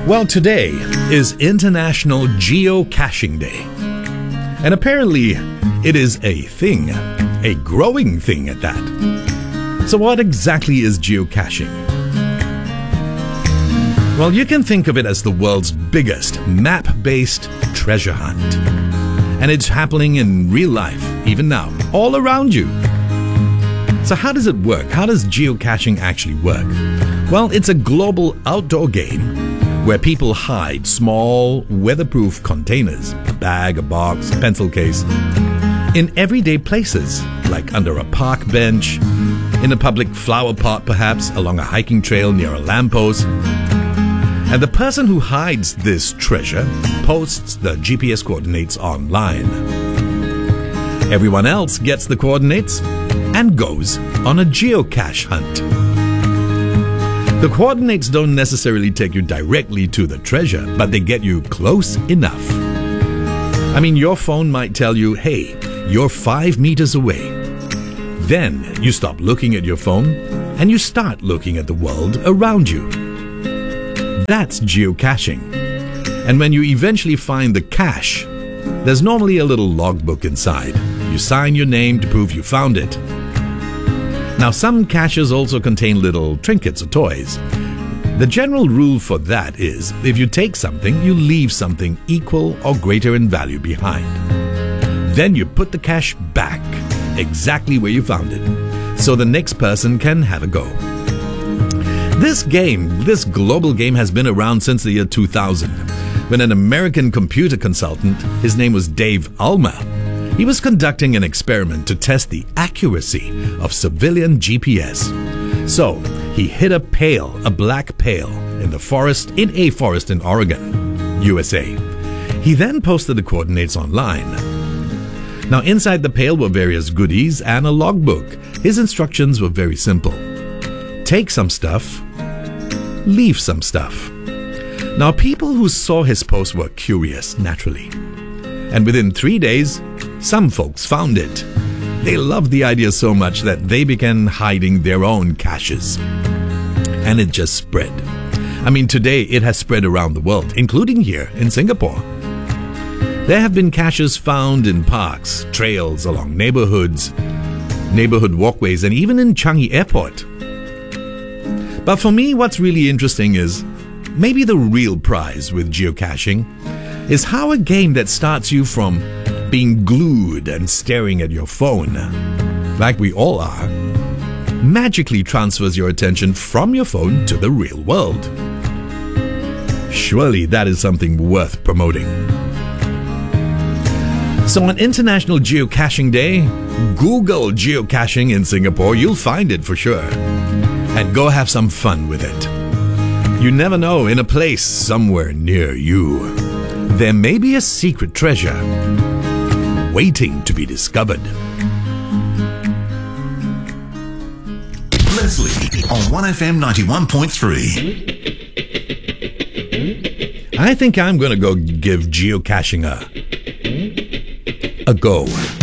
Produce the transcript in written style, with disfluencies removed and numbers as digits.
Well, today is International Geocaching Day. And apparently, it is a thing, a growing thing at that. So what exactly is geocaching? Well, you can think of it as the world's biggest map-based treasure hunt. And it's happening in real life, even now, all around you. So how does it work? How does geocaching actually work? Well, it's a global outdoor game where people hide small, weatherproof containers, a bag, a box, a pencil case, in everyday places, like under a park bench, in a public flower pot perhaps, along a hiking trail near a lamppost. And the person who hides this treasure posts the GPS coordinates online. Everyone else gets the coordinates and goes on a geocache hunt. The coordinates don't necessarily take you directly to the treasure, but they get you close enough. I mean, your phone might tell you, hey, you're 5 meters away. Then you stop looking at your phone and you start looking at the world around you. That's geocaching. And when you eventually find the cache, there's normally a little logbook inside. You sign your name to prove you found it. Now, some caches also contain little trinkets or toys. The general rule for that is, if you take something, you leave something equal or greater in value behind. Then you put the cache back, exactly where you found it, so the next person can have a go. This global game has been around since the year 2000, when an American computer consultant, his name was Dave Ulmer, he was conducting an experiment to test the accuracy of civilian GPS. So, he hid a black pail, in a forest in Oregon, USA. He then posted the coordinates online. Now, inside the pail were various goodies and a logbook. His instructions were very simple. Take some stuff, leave some stuff. Now, people who saw his post were curious, naturally. And within 3 days, some folks found it. They loved the idea so much that they began hiding their own caches. And it just spread. I mean, today it has spread around the world, including here in Singapore. There have been caches found in parks, trails, along neighborhood walkways, and even in Changi Airport. But for me, what's really interesting is, maybe the real prize with geocaching is how a game that starts you from being glued and staring at your phone, like we all are, magically transfers your attention from your phone to the real world. Surely that is something worth promoting. So on International Geocaching Day, Google geocaching in Singapore, you'll find it for sure. And go have some fun with it. You never know, in a place somewhere near you, there may be a secret treasure waiting to be discovered. Leslie on 1FM 91.3. I think I'm going to go give geocaching a go.